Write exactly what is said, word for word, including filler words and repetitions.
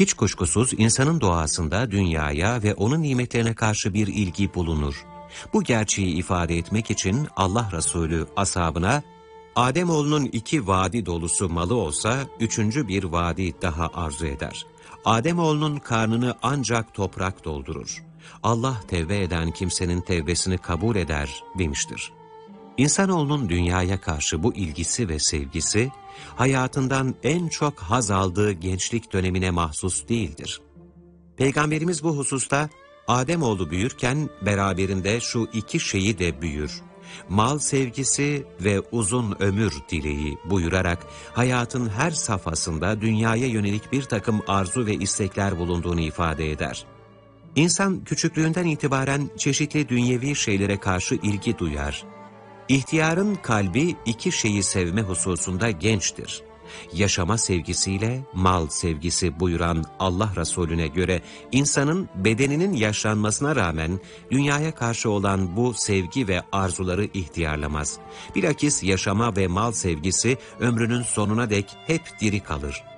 Hiç kuşkusuz insanın doğasında dünyaya ve onun nimetlerine karşı bir ilgi bulunur. Bu gerçeği ifade etmek için Allah Resulü ashabına, Ademoğlunun iki vadi dolusu malı olsa, üçüncü bir vadi daha arzu eder. Ademoğlunun karnını ancak toprak doldurur. Allah tevbe eden kimsenin tevbesini kabul eder demiştir. İnsanoğlunun dünyaya karşı bu ilgisi ve sevgisi, hayatından en çok haz aldığı gençlik dönemine mahsus değildir. Peygamberimiz bu hususta, Ademoğlu büyürken beraberinde şu iki şeyi de büyür. Mal sevgisi ve uzun ömür dileği buyurarak hayatın her safhasında dünyaya yönelik bir takım arzu ve istekler bulunduğunu ifade eder. İnsan küçüklüğünden itibaren çeşitli dünyevi şeylere karşı ilgi duyar. İhtiyarın kalbi iki şeyi sevme hususunda gençtir. Yaşama sevgisiyle mal sevgisi buyuran Allah Resulüne göre insanın bedeninin yaşlanmasına rağmen dünyaya karşı olan bu sevgi ve arzuları ihtiyarlamaz. Bilakis yaşama ve mal sevgisi ömrünün sonuna dek hep diri kalır.